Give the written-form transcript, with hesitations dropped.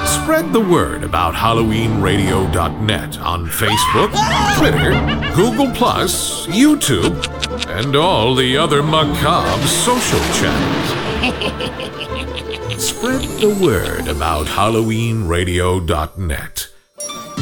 Spread the word about HalloweenRadio.net on Facebook, Twitter, Google+, YouTube, and all the other macabre social channels. Spread the word about HalloweenRadio.net.